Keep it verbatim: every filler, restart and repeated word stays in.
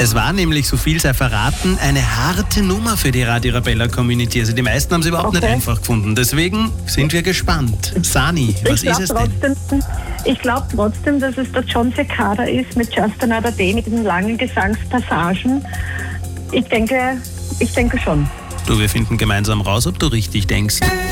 Es war nämlich, so viel sei verraten, eine harte Nummer für die Radio Arabella Community. Also die meisten haben es überhaupt Okay. nicht einfach gefunden. Deswegen sind wir gespannt. Sani, was ich ist es denn? trotzdem, Ich glaube trotzdem, dass es der John Cicada ist mit Just Another Day, mit den langen Gesangspassagen. Ich denke, ich denke schon. Du, wir finden gemeinsam raus, ob du richtig denkst.